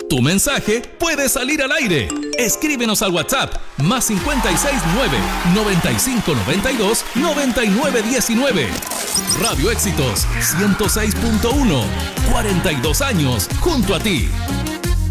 Tu mensaje puede salir al aire. Escríbenos al WhatsApp +569-9592-9919. Radio Éxitos 106.1. 42 años junto a ti.